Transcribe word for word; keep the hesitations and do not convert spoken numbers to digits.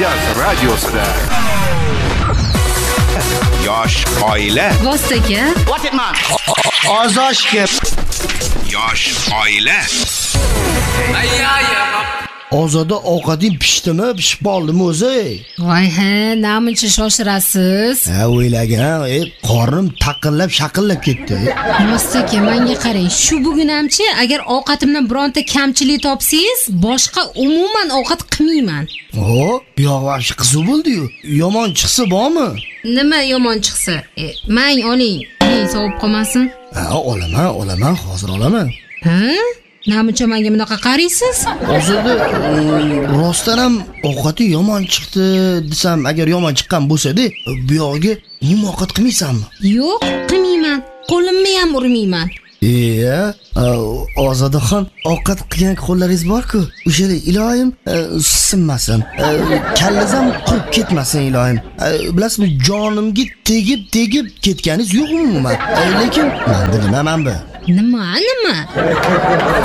Markaz radiosida yosh oila Vostaka What it man? Ozoshga yosh oila Ozoda ovqating pishdimi, pishib qoldimi o'zi? voy ha namuncha shoshirasiz. Ha, o'ylagan, e, qornim taqillab, shaqillab ketdi. Vostaka menga qarang, shu bugun hamchi agar ovqatimdan bironta kamchilik topsangiz, boshqa umuman ovqat qilmayman. O, bu yoq vaqti qiziq bo'ldi-yu. Yomon chiqsa bormi? Nima yomon chiqsa? E, mang oling, men sovib qolmasin. Ha, olaman, olaman, hozir olaman. Ha? Namuncha menga bunaqa qaraysiz? Hozirda rostdan ham ovqati yomon chiqdi desam, agar yomon chiqqan bo'lsa-da, bu yog'iga umuman ovqat qilmaysanmi? Yo'q, qilmayman. Qo'limni ham urmayman. Iya, Ozodaxon, ovqat qilgan qo'llaringiz bor-ku. O'shada iloyim sinmasin. Kallangiz ham qurib ketmasin iloyim. Bilasizmi, jonimga tegib-tegib ketganingiz yo'q umuman. Lekin men bilmayman bu. Nima, nima?